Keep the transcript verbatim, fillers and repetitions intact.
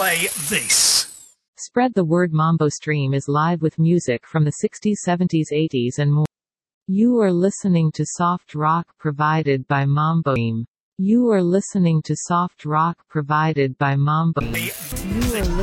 play this. Spread the word. Mambo Stream is live with music from the sixties, seventies, eighties and more. You are listening to soft rock provided by Mambo Stream. You are listening to soft rock provided by Mambo Stream. You are